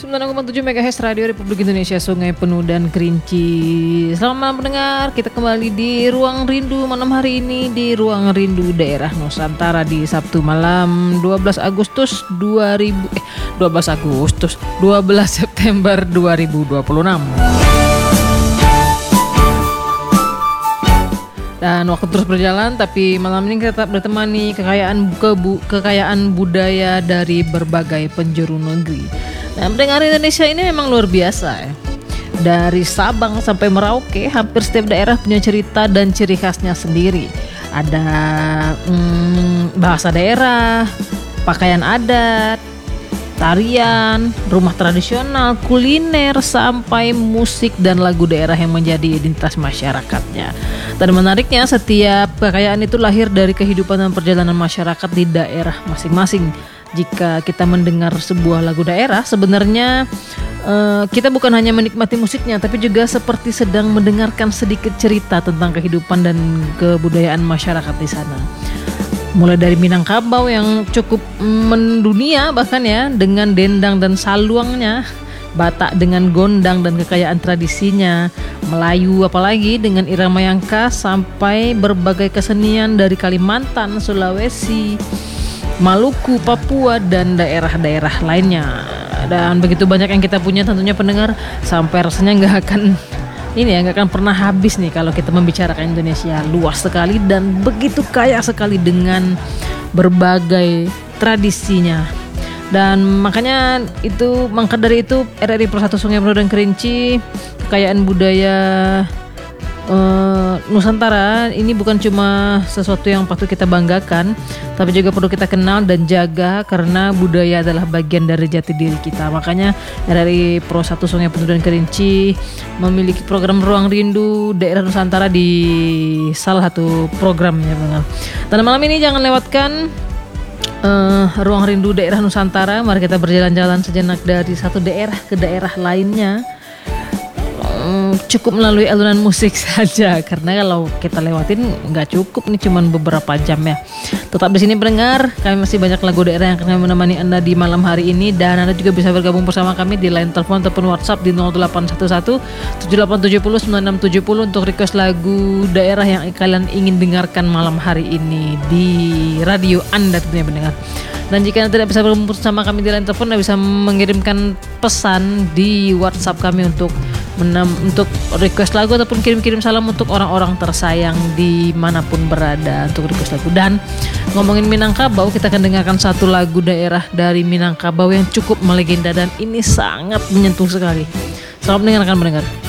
96,7 MHz Radio Republik Indonesia Sungai Penuh dan Kerinci. Selamat malam pendengar, kita kembali di Ruang Rindu malam hari ini di Ruang Rindu Daerah Nusantara di Sabtu malam 12 September 2026. Dan waktu terus berjalan, tapi malam ini kita tetap ditemani kekayaan budaya dari berbagai penjuru negeri. Nah, pendengar Indonesia ini memang luar biasa ya. Dari Sabang sampai Merauke, hampir setiap daerah punya cerita dan ciri khasnya sendiri. Ada bahasa daerah, pakaian adat, tarian, rumah tradisional, kuliner, sampai musik dan lagu daerah yang menjadi identitas masyarakatnya. Dan menariknya, setiap kekayaan itu lahir dari kehidupan dan perjalanan masyarakat di daerah masing-masing. Jika kita mendengar sebuah lagu daerah, sebenarnya kita bukan hanya menikmati musiknya, tapi juga seperti sedang mendengarkan sedikit cerita tentang kehidupan dan kebudayaan masyarakat di sana. Mulai dari Minangkabau yang cukup mendunia bahkan ya, dengan dendang dan saluangnya, Batak dengan gondang dan kekayaan tradisinya, Melayu apalagi dengan irama yang khas, sampai berbagai kesenian dari Kalimantan, Sulawesi, Maluku, Papua, dan daerah-daerah lainnya. Dan begitu banyak yang kita punya tentunya pendengar, sampai rasanya nggak akan pernah habis nih kalau kita membicarakan Indonesia. Luas sekali dan begitu kaya sekali dengan berbagai tradisinya. Dan maka dari itu RRI Pro 1 Sungai Penuh dan Kerinci, kekayaan budaya Nusantara ini bukan cuma sesuatu yang patut kita banggakan, tapi juga perlu kita kenal dan jaga, karena budaya adalah bagian dari jati diri kita. Makanya RRI Pro 1 Sungai Penuh dan Kerinci memiliki program Ruang Rindu Daerah Nusantara di salah satu programnya. Dan malam ini jangan lewatkan Ruang Rindu Daerah Nusantara. Mari kita berjalan-jalan sejenak dari satu daerah ke daerah lainnya. Cukup melalui alunan musik saja, karena kalau kita lewatin nggak cukup nih, cuman beberapa jam ya. Tetap di sini pendengar, kami masih banyak lagu daerah yang akan menemani Anda di malam hari ini, dan Anda juga bisa bergabung bersama kami di line telepon ataupun WhatsApp di 0811 7870 9670 untuk request lagu daerah yang kalian ingin dengarkan malam hari ini di radio Anda tentunya pendengar. Dan jika Anda tidak bisa bergabung bersama kami di line telepon, Anda bisa mengirimkan pesan di WhatsApp kami untuk request lagu ataupun kirim-kirim salam untuk orang-orang tersayang dimanapun berada untuk request lagu. Dan ngomongin Minangkabau, kita akan dengarkan satu lagu daerah dari Minangkabau yang cukup melegenda dan ini sangat menyentuh sekali. Selamat mendengarkan pendengar.